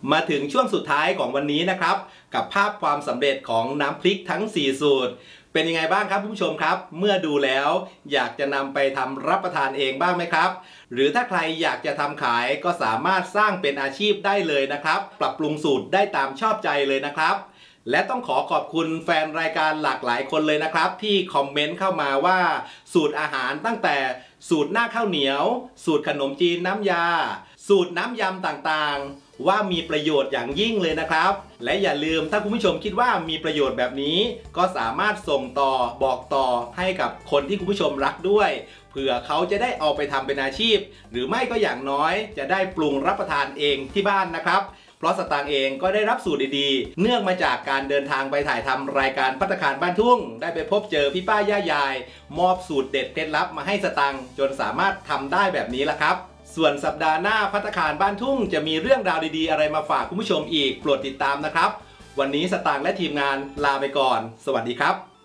มาถึงช่วงสุดท้ายของวันนี้นะครับกับภาพความสำเร็จของน้ำพริกทั้ง4สูตรเป็นยังไงบ้างครับผู้ชมครับเมื่อดูแล้วอยากจะนำไปทำรับประทานเองบ้างไหมครับหรือถ้าใครอยากจะทำขายก็สามารถสร้างเป็นอาชีพได้เลยนะครับปรับปรุงสูตรได้ตามชอบใจเลยนะครับและต้องขอบคุณแฟนรายการหลากหลายคนเลยนะครับที่คอมเมนต์เข้ามาว่าสูตรอาหารตั้งแต่สูตรหน้าข้าวเหนียวสูตรขนมจีนน้ำยาสูตรน้ำยำต่างๆว่ามีประโยชน์อย่างยิ่งเลยนะครับและอย่าลืมถ้าคุณผู้ชมคิดว่ามีประโยชน์แบบนี้ก็สามารถส่งต่อบอกต่อให้กับคนที่คุณผู้ชมรักด้วยเผื่อเขาจะได้เอาไปทำเป็นอาชีพหรือไม่ก็อย่างน้อยจะได้ปรุงรับประทานเองที่บ้านนะครับเพราะสตางค์เองก็ได้รับสูตรดีๆเนื่องมาจากการเดินทางไปถ่ายทำรายการภัตตาคารบ้านทุ่งได้ไปพบเจอพี่ป้าย่ายายมอบสูตรเด็ดเคล็ดลับมาให้สตางค์จนสามารถทำได้แบบนี้ละครับส่วนสัปดาห์หน้าภัตตาคารบ้านทุ่งจะมีเรื่องราวดีๆอะไรมาฝากคุณผู้ชมอีกโปรดติดตามนะครับวันนี้สตางค์และทีมงานลาไปก่อนสวัสดีครับ